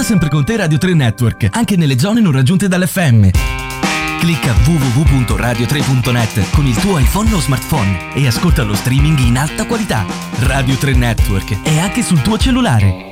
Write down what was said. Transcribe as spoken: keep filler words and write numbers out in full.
sempre con te Radio tre Network, anche nelle zone non raggiunte dall'F M. Clicca w w w punto radio tre punto net con il tuo iPhone o smartphone e ascolta lo streaming in alta qualità. Radio tre Network è anche sul tuo cellulare.